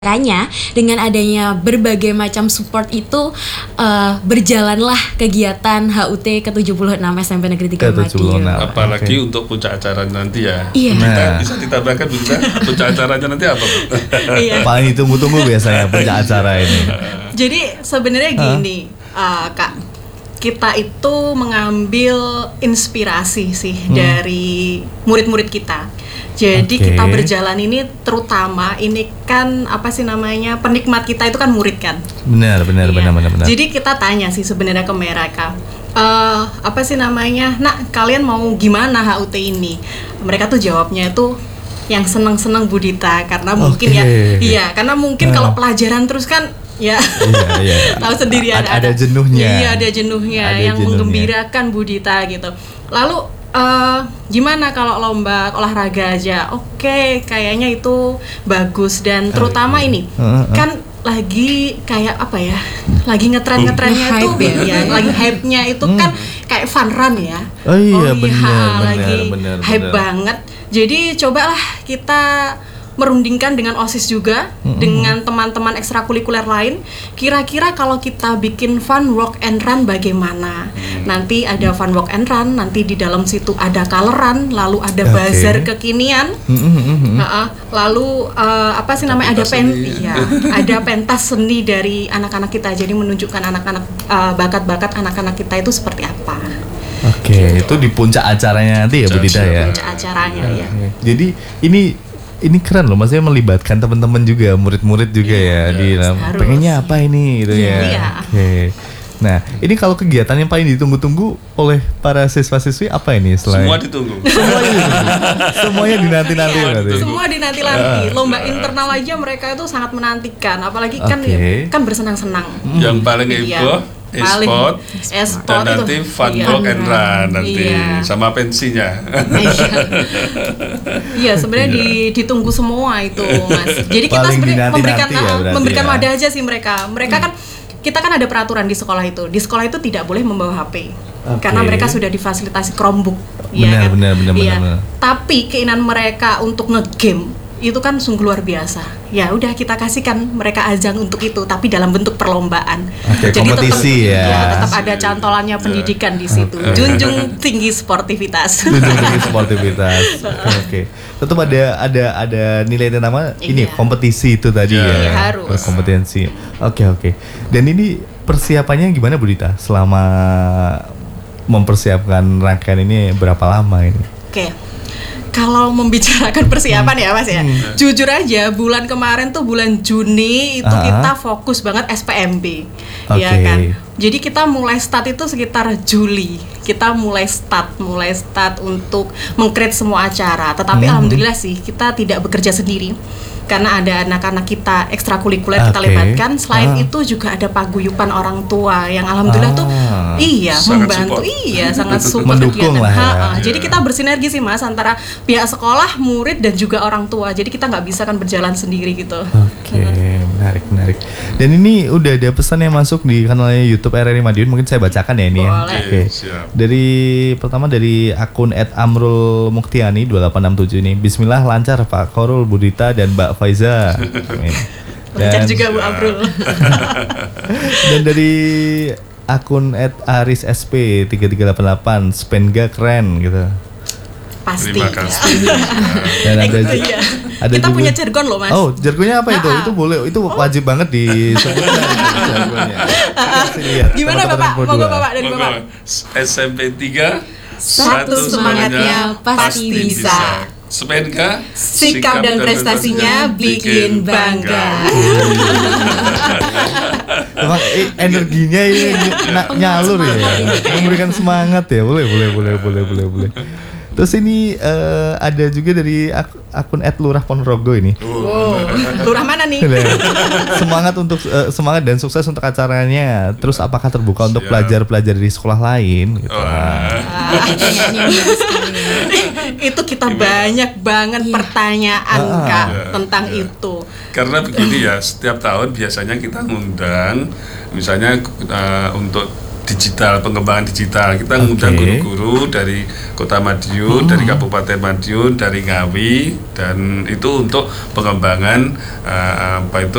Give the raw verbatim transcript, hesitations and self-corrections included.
Caranya dengan adanya berbagai macam support itu uh, berjalanlah kegiatan H U T ke tujuh puluh enam S M P Negeri tiga Madiun. Apalagi okay. untuk puncak acara nanti ya. Iya. Nah. Bisa ditambahkan bisa puncak acaranya nanti apa, Bu? Iya. Paling ditunggu-tunggu biasanya puncak acara ini. Jadi sebenarnya gini, huh? uh, Kak, kita itu mengambil inspirasi sih hmm. dari murid-murid kita. Jadi okay. kita berjalan ini terutama ini kan apa sih namanya penikmat kita itu kan murid kan. Benar benar iya. benar benar benar. Jadi kita tanya sih sebenarnya ke mereka uh, apa sih namanya, nak kalian mau gimana H U T ini? Mereka tuh jawabnya itu yang senang-senang Bu Dita karena okay. mungkin ya iya karena mungkin nah. kalau pelajaran terus kan ya iya, iya. tahu sendiri ada, ada, ada jenuhnya. Iya ada jenuhnya ada yang jenuhnya. Menggembirakan Bu Dita gitu. Lalu Uh, gimana kalau lomba olahraga aja? Oke, okay, kayaknya itu bagus dan terutama ini uh, uh. kan lagi kayak apa ya? Lagi ngetren-ngetrennya itu ya, ya lagi hype-nya itu hmm. kan kayak fun run ya. Oh iya, oh, benar, iya benar, lagi benar, hype benar. banget. Jadi cobalah kita merundingkan dengan OSIS juga, mm-hmm. dengan teman-teman ekstrakurikuler lain. Kira-kira kalau kita bikin fun walk and run bagaimana? Mm-hmm. Nanti ada fun walk and run, nanti di dalam situ ada coloran, lalu ada okay. bazar kekinian, mm-hmm. uh-uh. lalu uh, apa sih namanya ada pen, ya, ada pentas seni dari anak-anak kita. Jadi menunjukkan anak-anak uh, bakat-bakat anak-anak kita itu seperti apa. Oke, okay, gitu. Itu di puncak acaranya nanti ya Bu Dita ya. Puncak acaranya ya. Jadi ini ini keren loh, maksudnya melibatkan teman-teman juga, murid-murid juga ya, ya di dalam pengennya apa ini gitu ya. Iya. Oke. Okay. Nah, ini kalau kegiatan yang paling ditunggu-tunggu oleh para siswa-siswi apa ini selain? Semua ditunggu. Semua ditunggu. Semuanya dinanti-nanti berarti. Semua dinanti-nanti. Lomba internal aja mereka itu sangat menantikan, apalagi kan okay. kan bersenang-senang. Yang paling heboh e-sport, e-sport dan nanti fun iya. walk and run nanti iya. sama pensinya. Iya, sebenarnya di, ditunggu semua itu, Mas. Jadi kita sebenarnya memberikan ya, memberikan ya. wadah aja sih mereka. Mereka hmm. kan kita kan ada peraturan di sekolah itu. Di sekolah itu tidak boleh membawa H P. Okay. Karena mereka sudah difasilitasi Chromebook. Benar, ya kan? benar, benar, iya. benar. Tapi keinginan mereka untuk nge-game itu kan sungguh luar biasa. Ya udah kita kasihkan mereka ajang untuk itu, tapi dalam bentuk perlombaan. Okay, jadi kompetisi tetap, ya. ya. Tetap ada cantolannya pendidikan di situ. Okay. Junjung tinggi sportivitas. Junjung tinggi sportivitas. Oke. Okay, okay. Tetap ada ada ada nilai dan nama iya. ini kompetisi itu tadi ya. ya. Harus. Kompetensi. Oke okay, oke. Okay. Dan ini persiapannya gimana Bu Dita? Selama mempersiapkan rangkaian ini berapa lama ini? Oke. Okay. Kalau membicarakan persiapan hmm. ya Mas ya, hmm. jujur aja bulan kemarin tuh bulan Juni itu uh-huh. kita fokus banget S P M B, okay. ya kan. Jadi kita mulai start itu sekitar Juli, kita mulai start, mulai start untuk meng-create semua acara. Tetapi hmm. alhamdulillah sih kita tidak bekerja sendiri. Karena ada anak-anak kita ekstrakurikuler okay. kita libatkan. Selain ah. itu juga ada paguyuban orang tua yang alhamdulillah ah. tuh iya sangat membantu, support. iya sangat support mendukung lah ya. Ha, jadi kita bersinergi sih Mas antara pihak sekolah, murid dan juga orang tua. Jadi kita nggak bisa kan berjalan sendiri gitu. Oke, okay. menarik menarik. Dan ini udah ada pesan yang masuk di kanalnya YouTube R R I Madiun. Mungkin saya bacakan ya ini. Boleh. Ya. Oke. Okay. Dari pertama dari akun et amrul muktiani dua delapan enam tujuh ini. Bismillah lancar Pak Korul, Bu Dita dan Mbak Faiza. Amin. Lancar juga Bu Abrul. Dan dari akun et aris S P tiga tiga delapan delapan, Spenga keren gitu. Pasti. Terima kasih. Dan ada, iya. ada kita juga, punya jargon loh Mas. Oh, jargonnya apa itu? Nah, itu boleh, itu wajib oh. banget disebut jargonnya. Gimana Bapak? Monggo Bapak dari Bapak. S M P tiga satu semangatnya pasti bisa. Spenga, sikap dan prestasinya bikin bangga. Emang eh, energinya ini ny- nyalur ya, memberikan semangat ya. Boleh, boleh, boleh, boleh, boleh, boleh. Terus ini uh, ada juga dari ak- akun et lurah Ponorogo ini. Wow, lurah mana nih? Semangat untuk uh, semangat dan sukses untuk acaranya. Terus apakah terbuka Siap. untuk pelajar-pelajar di sekolah lain? Gitu. Oh. Ah, itu kita banyak banget yeah. pertanyaan ah, Kak yeah, tentang yeah. itu. Karena begini ya, setiap tahun biasanya kita ngundang, misalnya uh, untuk digital, pengembangan digital. Kita mengundang Okay. guru-guru dari Kota Madiun, dari Kabupaten Madiun, dari Ngawi, dan itu untuk pengembangan uh, apa itu